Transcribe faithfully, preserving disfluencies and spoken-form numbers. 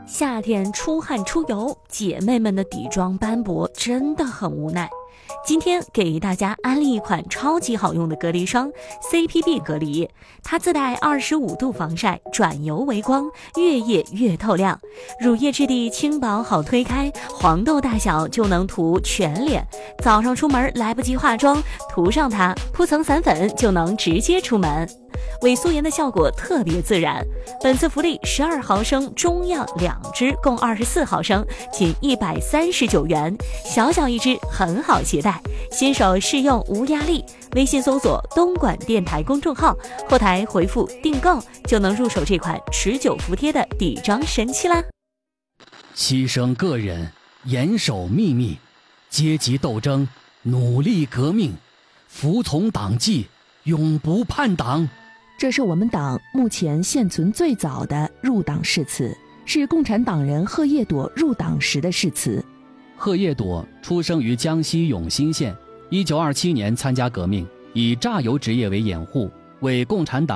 夏天出汗出油，姐妹们的底妆斑驳真的很无奈。今天给大家安利一款超级好用的隔离霜 C P B 隔离，它自带二十五度防晒，转油为光，越夜越透亮。乳液质地轻薄好推开，黄豆大小就能涂全脸。早上出门来不及化妆，涂上它，铺层散粉就能直接出门。伪素颜的效果特别自然。本次福利十二毫升中样两支，共二十四毫升，仅一百三十九元，小小一支，很好携带。新手试用无压力，微信搜索东莞电台公众号，后台回复订购就能入手这款持久服帖的底妆神器啦。 牺牲个人，严守秘密，阶级斗争，努力革命，服从党纪，永不叛党。 这是我们党目前现存最早的入党誓词，是共产党人贺叶朵入党时的誓词。 贺叶朵出生于江西永新县，一九二七年参加革命，以榨油职业为掩护，为共产党